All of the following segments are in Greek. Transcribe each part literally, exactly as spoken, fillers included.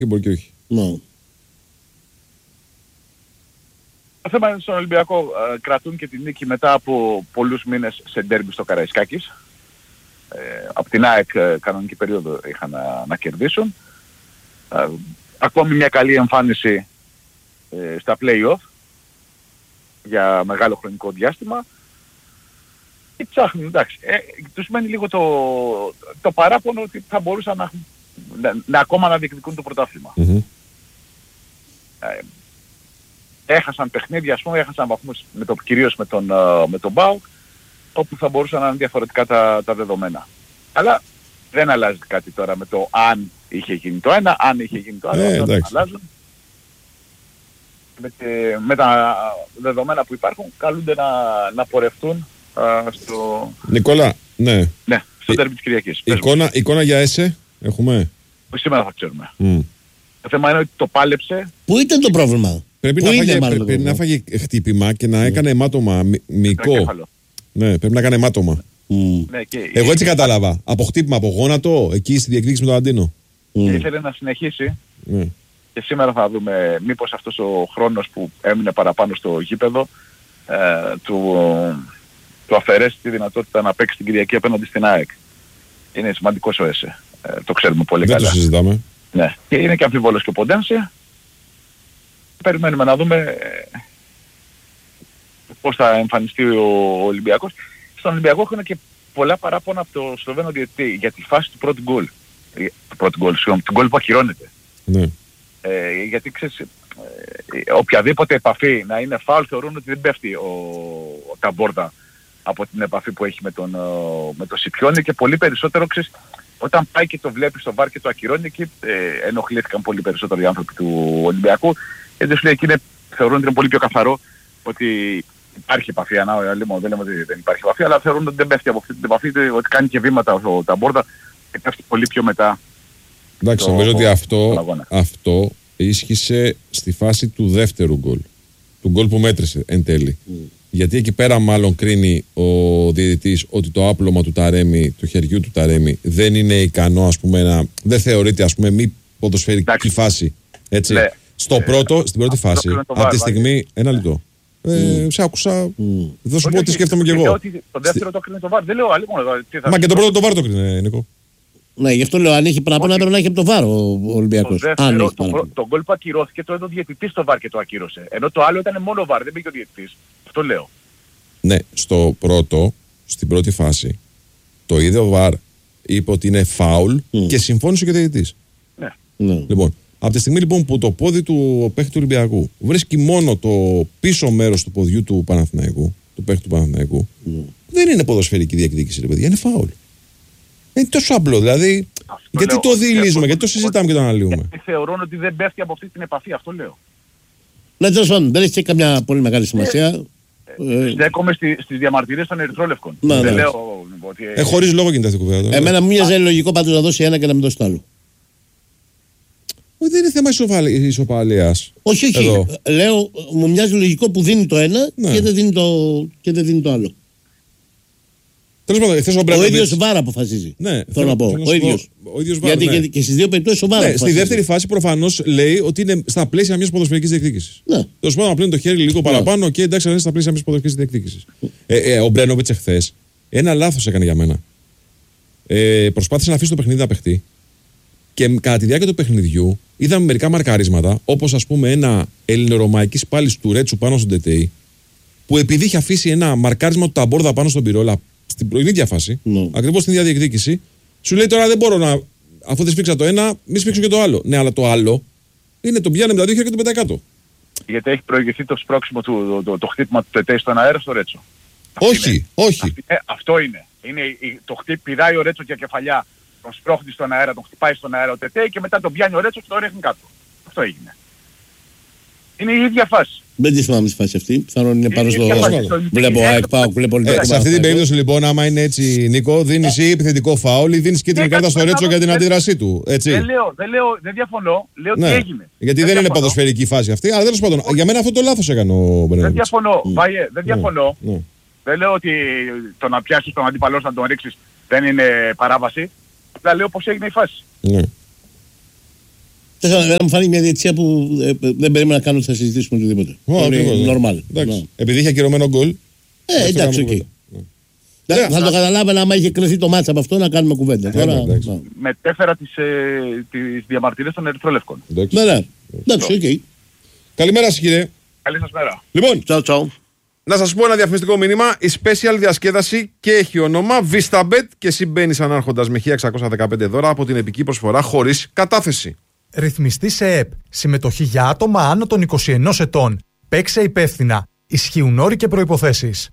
Και μπορεί και όχι. Ναι. Το θέμα είναι στον Ολυμπιακό, ε, κρατούν και τη νίκη μετά από πολλούς μήνες σε ντέρμπι στο Καραϊσκάκης. Ε, από την ΑΕΚ ε, κανονική περίοδο είχαν να, να κερδίσουν. Ε, ακόμη μια καλή εμφάνιση ε, στα play-off για μεγάλο χρονικό διάστημα. Και ψάχνουν, εντάξει. Ε, τους μένει λίγο το, το παράπονο ότι θα μπορούσαν να, να, να ακόμα να διεκδικούν το πρωτάθλημα. Mm-hmm. Ε, έχασαν παιχνίδια, ας πούμε, έχασαν βαθμούς με το, κυρίως με τον, με τον ΠΑΟΚ, όπου θα μπορούσαν να είναι διαφορετικά τα, τα δεδομένα. Αλλά δεν αλλάζει κάτι τώρα με το αν είχε γίνει το ένα, αν είχε γίνει το άλλο, ε, αυτό δεν αλλάζουν. Με, με τα δεδομένα που υπάρχουν, καλούνται να, να πορευτούν α, στο... Νικόλα, ναι. Ναι, στο τέρμι της Κυριακής. Εικόνα, εικόνα για ΕΣΕ, έχουμε. Σήμερα θα ξέρουμε. Mm. Το θέμα είναι ότι το πάλεψε. Πού ήταν το πρόβλημα? Πρέπει, να φάγε, πρέπει, πρέπει να φάγε χτύπημα και να mm. έκανε αιμάτωμα μυϊκό. Ναι, πρέπει να κάνει αιμάτωμα. Mm. Ναι, και εγώ έτσι κατάλαβα. Από χτύπημα, από γόνατο, εκεί στη διεκδίκηση με τον Αντίνο. Και mm. ήθελε να συνεχίσει. Mm. Και σήμερα θα δούμε μήπως αυτός ο χρόνος που έμεινε παραπάνω στο γήπεδο ε, του, του αφαιρέσει τη δυνατότητα να παίξει την Κυριακή απέναντι στην ΑΕΚ. Είναι σημαντικός ο ΕΣΕ. Ε, το ξέρουμε πολύ δεν καλά. Δεν το συζητάμε. Ναι. Και είναι και αμφιβόλος και ο Ποντένσια. Περιμένουμε να δούμε ε, πώς θα εμφανιστεί ο Ολυμπιακός. Στον Ολυμπιακό έχουν και πολλά παράπονα από το Σλοβαίνο διαιτητή για τη φάση του πρώτου γκολ. Του πρώτου γκολ, συγγνώμη, του γκολ που ακυρώνεται. Ναι. Ε, γιατί ξέρεις, ε, οποιαδήποτε επαφή να είναι φάουλ θεωρούν ότι δεν πέφτει ο, ο Ταμπόρτα από την επαφή που έχει με τον, με τον Σιπιόνι και πολύ περισσότερο ξέρεις, όταν πάει και το βλέπει στο βάρ και το ακυρώνει εκεί ε, ενοχλήθηκαν πολύ περισσότερο οι άνθρωποι του Ολυμπιακού γιατί σου λέει εκεί είναι, θεωρούν ότι είναι πολύ πιο καθαρό ότι υπάρχει επαφή, ανά, λέμε, δεν λέμε ότι δεν υπάρχει επαφή αλλά θεωρούν ότι δεν πέφτει από αυτή την επαφή ότι κάνει και βήματα ο Ταμπόρτα και πέφτει πολύ πιο μετά. Εντάξει, το, νομίζω ότι αυτό, το αυτό ίσχυσε στη φάση του δεύτερου γκολ. Του γκολ που μέτρησε εν τέλει. Mm. Γιατί εκεί πέρα μάλλον κρίνει ο διαιτητής ότι το άπλωμα του Ταρέμι, του χεριού του Ταρέμι, δεν είναι ικανό, ας πούμε, να, δεν θεωρείται, ας πούμε, μη ποδοσφαιρική Εντάξει. φάση. Έτσι. Ναι. Στο ε, πρώτο, στην πρώτη φάση, από τη στιγμή, ένα λεπτό. Ε, mm. Σε άκουσα, mm. θα σου πω τι σκέφτομαι κι εγώ. Το δεύτερο το κρίνει το βάρ, δεν λέω άλλη μόνο. Μα και το πρώτο το βάρ το κρίνει, Νίκο. Ναι, γι' αυτό λέω, αν έχει παραπάνω έπρεπε να έχει από το βάρο ο Ολυμπιακός. Το δεύτερο, το, το γκολ που ακυρώθηκε το έδωσε ο διαιτητής στο βάρ και το ακύρωσε. Ενώ το άλλο ήταν μόνο βάρ, δεν πήγε ο διαιτητής. Αυτό λέω. Ναι, στο πρώτο, στην πρώτη φάση, το είδε ο βάρ, είπε ότι είναι φάουλ mm. και συμφώνησε και ο διαιτητής. Ναι. ναι. Λοιπόν, από τη στιγμή λοιπόν που το πόδι του παίχτη του Ολυμπιακού βρίσκει μόνο το πίσω μέρος του ποδιού του Παναθηναϊκού, του παίχτη του Παναθηναϊκού, mm. δεν είναι ποδοσφαιρική διεκδίκηση, ρε παιδιά, είναι φάουλ. Είναι τόσο απλό, δηλαδή. Αυτό γιατί λέω, το διηλίζουμε, γιατί το συζητάμε και το αναλύουμε. Γιατί θεωρούν ότι δεν πέφτει από αυτή την επαφή, αυτό λέω. Ναι, τέλος πάντων, δεν έχει και καμιά πολύ μεγάλη σημασία. Ε, ε, στέκομαι στι, στις διαμαρτυρίες των Ερυθρόλευκων. Ναι, δεν ναι. λέω ότι... Ε, χωρίς λόγο γίνεται αυτή η κουβέντα. Εμένα μου μοιάζει λογικό πάντως να δώσει ένα και να μην δώσει το άλλο. Δεν είναι θέμα ισοπαλίας. Όχι, όχι. Εδώ. Λέω, μου μοιάζει λογικό που δίνει το ένα ναι. και, δεν δίνει το, και δεν δίνει το άλλο. Πάντων, ο, ο ίδιος βάρα αποφασίζει. Ναι, θέλω να πω. Ο ίδιος. Γιατί ναι. και, και στις δύο περιπτώσεις ο βάρα. Ναι, στη δεύτερη φάση προφανώς λέει ότι είναι στα πλαίσια μιας ποδοσφαιρικής διεκδίκησης. Ναι. Τέλος πάντων, να πλύνει το χέρι λίγο ναι. παραπάνω και εντάξει, να είναι στα πλαίσια μιας ποδοσφαιρικής διεκδίκησης. ε, ε, ο Μπρένοβιτς εχθές ένα λάθος έκανε για μένα. Ε, προσπάθησε να αφήσει το παιχνίδι να παιχτεί και κατά τη διάρκεια του παιχνιδιού είδαμε μερικά μαρκαρίσματα, όπως ας πούμε ένα ελληνορωμαϊκής πάλης του Ρέτσου πάνω στον Τετέι, που επειδή είχε αφήσει ένα μαρκάρισμα του Ταμπόρδα πάνω στον Πυρόλα στην ίδια φάση, no. ακριβώς στην ίδια διεκδίκηση, σου λέει τώρα δεν μπορώ να. Αφού δεν σφίξα το ένα, μη σφίξω και το άλλο. Ναι, αλλά το άλλο είναι το πιάνει με τα δύο χέρια και το πετάει κάτω. Γιατί έχει προηγηθεί το σπρώξιμο του, το, το, το χτύπημα του Τετέι στον αέρα στο Ρέτσο. Όχι, είναι. όχι. Αυτή, ε, αυτό είναι. είναι το χτύπη, πηδάει ο Ρέτσο για κεφαλιά, τον σπρώχνει στον αέρα, τον χτυπάει στον αέρα ο Τετέι και μετά τον πιάνει ο Ρέτσο και τον ρίχνει κάτω. Αυτό έγινε. Είναι η ίδια φάση. Δεν τη θυμάμαι στη φάση αυτή. Πιθανόν είναι πάνω στο. Βλέπω ΑΕΚ, πάω, βλέπω ε, σε αυτή την περίπτωση λοιπόν, άμα είναι έτσι, Νίκο, δίνεις ή επιθετικό φάουλ ή δίνεις κίτρινη κάρτα στο Ρέτσο για την αντίδρασή του. Έτσι. Δεν λέω, δεν λέω, δεν διαφωνώ. Λέω τι έγινε. Γιατί δεν είναι ποδοσφαιρική φάση αυτή, αλλά τέλος πάντων, για μένα αυτό το λάθος έκανε ο Μπρένοβιτς. Δεν διαφωνώ, Βάιε, δεν διαφωνώ. Δεν λέω ότι το να πιάσεις τον αντίπαλό να τον ρίξεις δεν είναι παράβαση. Απλά λέω πως έγινε η φάση. Δεν μου φάνηκε μια διετησία που ε, δεν περίμενα να κάνω ότι θα συζητήσουμε οτιδήποτε. Είναι normal. Επειδή είχε ακυρωμένο γκολ. Ε, εντάξει, οκ. Θα το καταλάβαινα άμα είχε κρυθεί το μάτσα από αυτό να κάνουμε κουβέντα. Μετέφερα τις διαμαρτυρίες των Ερυθρόλευκων. Εντάξει, οκ. Καλημέρα σας κύριε. Καλή σας μέρα. Λοιπόν, τσαου, τσαου. Να σας πω ένα διαφημιστικό μήνυμα. Η special διασκέδαση και έχει όνομα VistaBet και εσύ μπαίνεις ανάρχοντας με χίλια εξακόσια δεκαπέντε δώρα από την επική προσφορά χωρίς κατάθεση. Ρυθμιστή σε ΕΠ. Συμμετοχή για άτομα άνω των είκοσι ενός ετών. Παίξε υπεύθυνα. Ισχύουν όροι και προϋποθέσεις.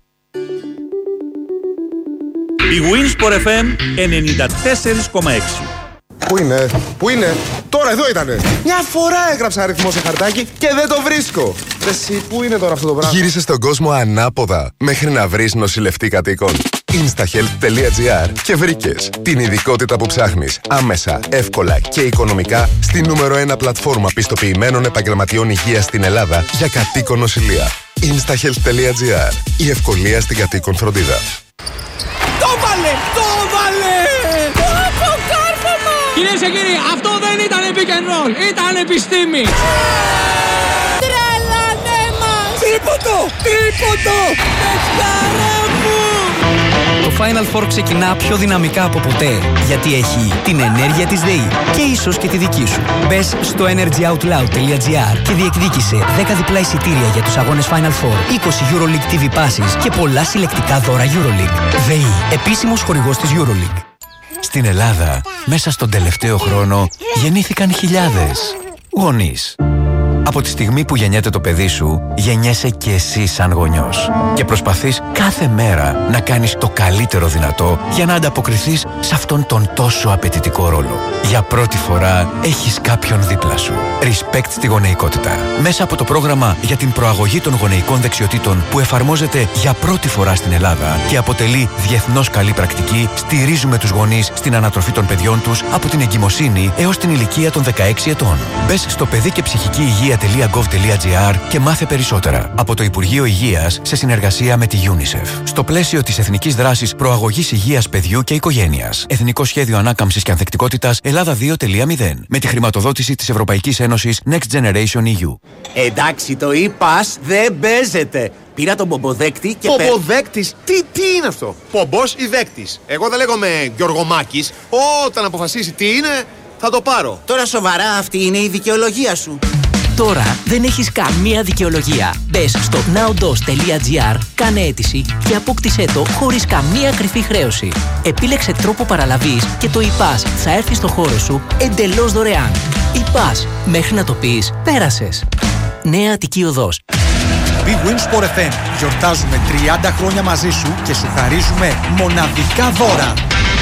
Η Winsport εφ εμ ενενήντα τέσσερα κόμμα έξι. Πού είναι, πού είναι, τώρα εδώ ήτανε. Μια φορά έγραψα αριθμό σε χαρτάκι και δεν το βρίσκω. Εσύ, πού είναι τώρα αυτό το πράγμα. Γύρισε στον κόσμο ανάποδα μέχρι να βρεις νοσηλευτή κατοίκων. instahealth τελεία gr και βρήκες την ειδικότητα που ψάχνεις άμεσα, εύκολα και οικονομικά στη νούμερο ένα πλατφόρμα πιστοποιημένων επαγγελματιών υγείας στην Ελλάδα για κατοίκον νοσηλεία. instahealth τελεία gr. Η ευκολία στην κατοίκον φροντίδα. Το βάλε! Το βάλε! Το κάρφωμα! Κυρίες και κύριοι, αυτό δεν ήταν pick and roll, ήταν επιστήμη! Τρελάνε μας! Τρίποντο! Τρίποντο! Πεχτάρα μου! Το Final Four ξεκινά πιο δυναμικά από ποτέ, γιατί έχει την ενέργεια της ΔΕΗ και ίσως και τη δική σου. Μπες στο energy out loud τελεία gr και διεκδίκησε δέκα διπλά εισιτήρια για τους αγώνες Final Four, είκοσι EuroLeague τι βι passes και πολλά συλλεκτικά δώρα EuroLeague. ΔΕΗ, επίσημος χορηγός της EuroLeague. Στην Ελλάδα, μέσα στον τελευταίο χρόνο, γεννήθηκαν χιλιάδες γονείς. Από τη στιγμή που γεννιέται το παιδί σου, γεννιέσαι και εσύ σαν γονιός. Και προσπαθείς κάθε μέρα να κάνεις το καλύτερο δυνατό για να ανταποκριθείς σε αυτόν τον τόσο απαιτητικό ρόλο. Για πρώτη φορά έχεις κάποιον δίπλα σου. Respect στη γονεϊκότητα. Μέσα από το πρόγραμμα για την προαγωγή των γονεϊκών δεξιοτήτων που εφαρμόζεται για πρώτη φορά στην Ελλάδα και αποτελεί διεθνώς καλή πρακτική, στηρίζουμε τους γονείς στην ανατροφή των παιδιών τους από την εγκυμοσύνη έως την ηλικία των δεκαέξι ετών. Μπες στο παιδί και ψυχική υγεία τελεία γκοβ τελεία τζι άρ και μάθε περισσότερα από το Υπουργείο Υγείας σε συνεργασία με τη UNICEF. Στο πλαίσιο της Εθνικής Δράσης Προαγωγής Υγείας Παιδιού και Οικογένειας. Εθνικό Σχέδιο Ανάκαμψης και Ανθεκτικότητας Ελλάδα δύο τελεία μηδέν. Με τη χρηματοδότηση της Ευρωπαϊκής Ένωσης Next Generation ι γιου. Εντάξει, το e-pass δεν παίζεται. Πήρα τον πομποδέκτη και. Πομποδέκτης, τι, τι είναι αυτό. Πομπός ή δέκτης. Εγώ δεν λέγομαι Γιωργομάκης. Όταν αποφασίσει τι είναι, θα το πάρω. Τώρα σοβαρά, αυτή είναι η δικαιολογία σου. Τώρα δεν έχεις καμία δικαιολογία. Μπες στο nowdos τελεία gr, κάνε αίτηση και απόκτησέ το χωρίς καμία κρυφή χρέωση. Επίλεξε τρόπο παραλαβής και το e-pass θα έρθει στο χώρο σου εντελώς δωρεάν. e-pass, μέχρι να το πεις, πέρασες. Νέα Αττική Οδός. Big Win Sport εφ εμ. Γιορτάζουμε τριάντα χρόνια μαζί σου και σου χαρίζουμε μοναδικά δώρα.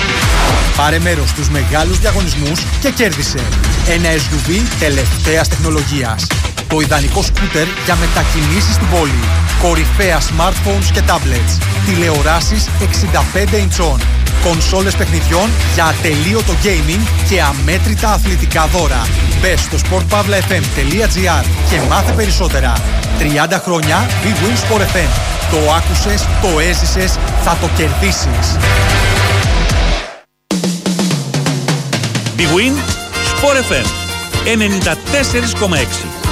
Πάρε μέρος στους μεγάλους διαγωνισμούς και κέρδισε ένα ες γιου βι τελευταίας τεχνολογίας. Το ιδανικό σκούτερ για μετακινήσεις στην πόλη. Κορυφαία smartphones και tablets. Τηλεοράσεις εξήντα πέντε ιντσών. Κονσόλες παιχνιδιών για ατελείωτο gaming και αμέτρητα αθλητικά δώρα. Μπες στο σπορτ παύλα εφ εμ τελεία τζι άρ και μάθε περισσότερα. τριάντα χρόνια Big Win Sport εφ εμ. Το άκουσες, το έζησες, θα το κερδίσεις. Big Win Sport εφ εμ ενενήντα τέσσερα κόμμα έξι.